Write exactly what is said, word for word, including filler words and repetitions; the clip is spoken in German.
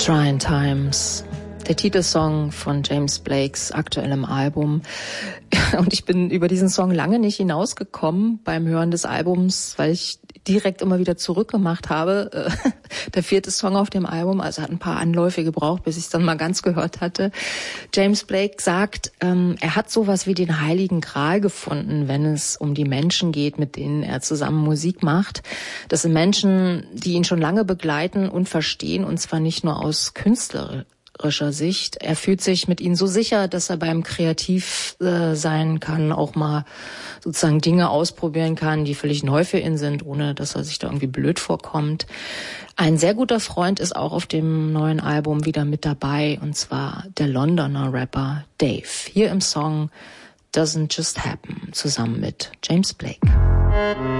Trying Times, der Titelsong von James Blakes aktuellem Album. Und ich bin über diesen Song lange nicht hinausgekommen beim Hören des Albums, weil ich direkt immer wieder zurückgemacht habe. Der vierte Song auf dem Album, also hat ein paar Anläufe gebraucht, bis ich es dann mal ganz gehört hatte. James Blake sagt, ähm, er hat sowas wie den Heiligen Gral gefunden, wenn es um die Menschen geht, mit denen er zusammen Musik macht. Das sind Menschen, die ihn schon lange begleiten und verstehen, und zwar nicht nur aus Künstler Sicht. Er fühlt sich mit ihnen so sicher, dass er beim Kreativ äh, sein kann, auch mal sozusagen Dinge ausprobieren kann, die völlig neu für ihn sind, ohne dass er sich da irgendwie blöd vorkommt. Ein sehr guter Freund ist auch auf dem neuen Album wieder mit dabei, und zwar der Londoner Rapper Dave. Hier im Song Doesn't Just Happen, zusammen mit James Blake.